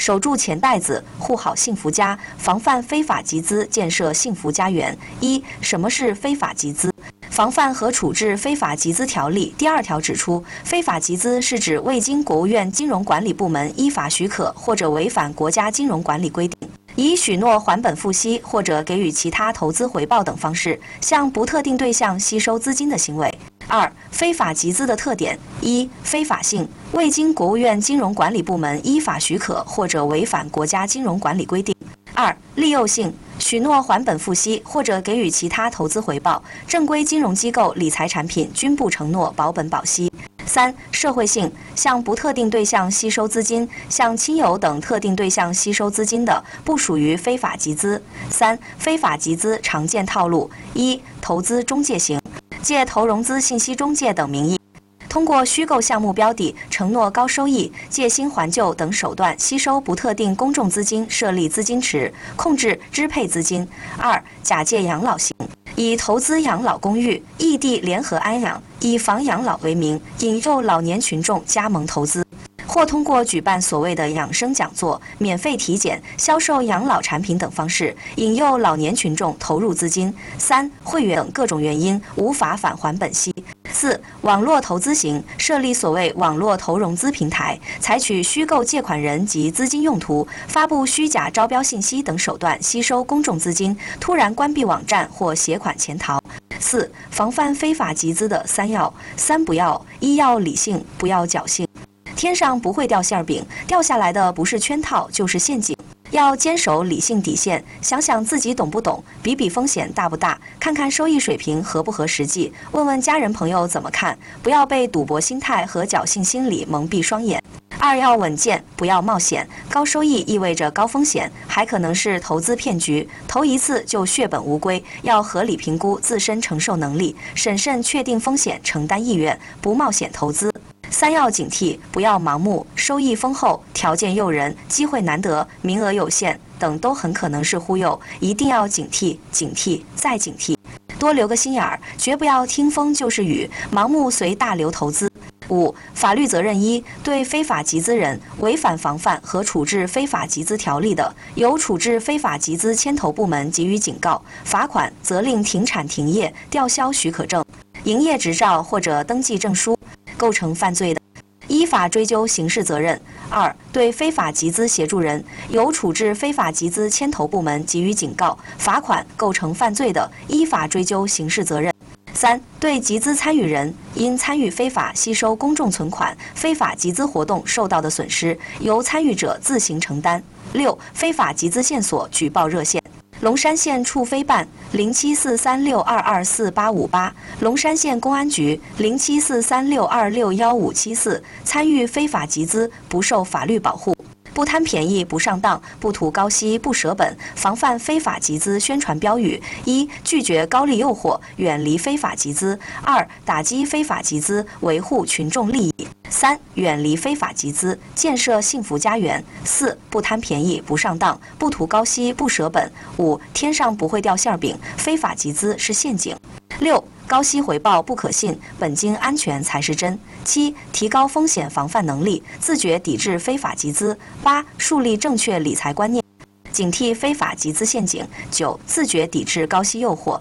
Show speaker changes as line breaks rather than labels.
守住钱袋子，护好幸福家，防范非法集资，建设幸福家园。一、什么是非法集资？防范和处置非法集资条例第2条指出，非法集资是指未经国务院金融管理部门依法许可或者违反国家金融管理规定，以许诺还本付息或者给予其他投资回报等方式，向不特定对象吸收资金的行为。2、非法集资的特点：一、非法性，未经国务院金融管理部门依法许可或者违反国家金融管理规定。2、利诱性，许诺还本付息或者给予其他投资回报，正规金融机构理财产品均不承诺保本保息。3、社会性，向不特定对象吸收资金，向亲友等特定对象吸收资金的，不属于非法集资。3、非法集资常见套路：一、投资中介型，借投融资信息中介等名义，通过虚构项目标的、承诺高收益、借新还旧等手段吸收不特定公众资金，设立资金池，控制支配资金。2、假借养老型，以投资养老公寓、异地联合安养、以房养老为名，引诱老年群众加盟投资，或通过举办所谓的养生讲座、免费体检、销售养老产品等方式，引诱老年群众投入资金。3、会员等各种原因无法返还本息。4、网络投资型，设立所谓网络投融资平台，采取虚构借款人及资金用途，发布虚假招标信息等手段吸收公众资金，突然关闭网站或携款潜逃。4、防范非法集资的3要：3不要，一要理性，不要侥幸。天上不会掉馅饼，掉下来的不是圈套就是陷阱。要坚守理性底线，想想自己懂不懂，比比风险大不大，看看收益水平合不合实际，问问家人朋友怎么看，不要被赌博心态和侥幸心理蒙蔽双眼。2要稳健，不要冒险，高收益意味着高风险，还可能是投资骗局，投一次就血本无归，要合理评估自身承受能力，审慎确定风险承担意愿，不冒险投资。3要警惕，不要盲目，收益丰厚、条件诱人、机会难得、名额有限等都很可能是忽悠，一定要警惕、警惕再警惕，多留个心眼儿，绝不要听风就是雨，盲目随大流投资。5、法律责任1，对非法集资人违反防范和处置非法集资条例的，由处置非法集资牵头部门给予警告、罚款、责令停产停业、吊销许可证、营业执照或者登记证书，构成犯罪的，依法追究刑事责任。2、对非法集资协助人，由处置非法集资牵头部门给予警告、罚款，构成犯罪的，依法追究刑事责任。3、对集资参与人，因参与非法吸收公众存款、非法集资活动受到的损失，由参与者自行承担。6、非法集资线索举报热线：龙山县处非办0743622488，龙山县公安局074362617574。参与非法集资不受法律保护，不贪便宜不上当，不图高息不舍本，防范非法集资宣传标语：一、拒绝高利诱惑，远离非法集资；二、打击非法集资，维护群众利益；三、远离非法集资，建设幸福家园；四、不贪便宜不上当，不图高息不舍本；五、天上不会掉馅饼，非法集资是陷阱；六、高息回报不可信，本金安全才是真；七、提高风险防范能力，自觉抵制非法集资；八、树立正确理财观念，警惕非法集资陷阱；九、自觉抵制高息诱惑。